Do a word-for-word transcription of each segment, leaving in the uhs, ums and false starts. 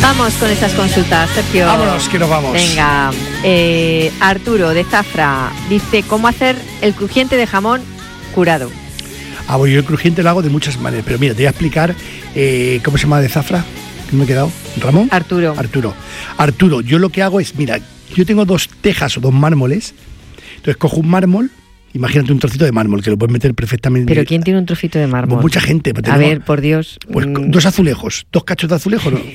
Vamos con estas consultas, Sergio. Vámonos, que nos vamos. Venga, eh, Arturo de Zafra dice, ¿cómo hacer el crujiente de jamón curado? Ah, bueno, yo el crujiente lo hago de muchas maneras, pero mira, te voy a explicar eh, cómo se llama de Zafra. ¿Qué me he quedado? ¿Ramón? Arturo. Arturo. Arturo, yo lo que hago es, mira, yo tengo dos tejas o dos mármoles, entonces cojo un mármol, imagínate un trocito de mármol, que lo puedes meter perfectamente. ¿Pero quién tiene un trocito de mármol? Pues mucha gente. Pues a tenemos, ver, por Dios. Pues mm. dos azulejos, dos cachos de azulejo, ¿no?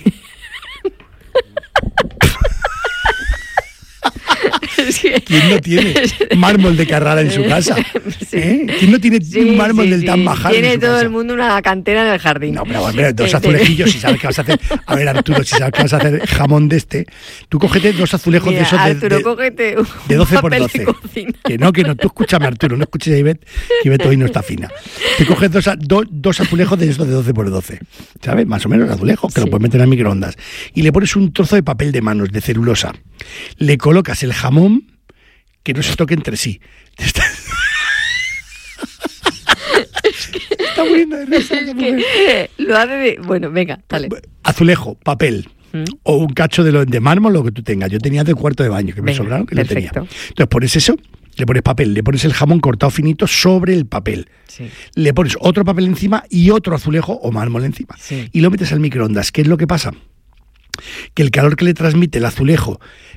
¿Quién no tiene mármol de Carrara en su casa? Sí. ¿Eh? ¿Quién no tiene sí, un mármol sí, del sí. Taj Mahal? Tiene todo casa? El mundo una cantera en el jardín. No, pero bueno, dos azulejillos, si sabes que vas a hacer. A ver, Arturo, si sabes que vas a hacer jamón de este, tú cógete dos azulejos Mira, de esos de, Arturo, de, cógete un de doce por papel doce. de cocina. Que no, que no, tú escúchame, Arturo, no escuches a Ivette, que Ivette hoy no está fina. Te coges dos, do, dos azulejos de esos de doce por doce, ¿sabes? Más o menos azulejos, que sí. Lo puedes meter en microondas. Y le pones un trozo de papel de manos, de celulosa. Le colocas el jamón, que no se toque entre sí. Está, está muriendo de risa. Es que lo hace de... Bueno, venga, dale. Azulejo, papel. ¿Mm? O un cacho de, lo, de mármol, lo que tú tengas. Yo tenía de cuarto de baño, que me venga, sobraron, que perfecto. Lo tenía. Entonces pones eso, le pones papel, le pones el jamón cortado finito sobre el papel. Sí. Le pones otro papel encima y otro azulejo o mármol encima. Sí. Y lo metes al microondas. ¿Qué es lo que pasa? Que el calor que le transmite el azulejo